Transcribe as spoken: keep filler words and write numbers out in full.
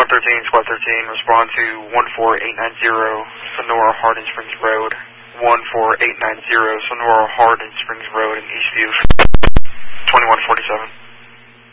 one thirteen, Squad thirteen, respond to one four eight nine zero, Sonora Hardin Springs Road. one four eight nine zero, Sonora Hardin Springs Road in Eastview. twenty-one forty-seven.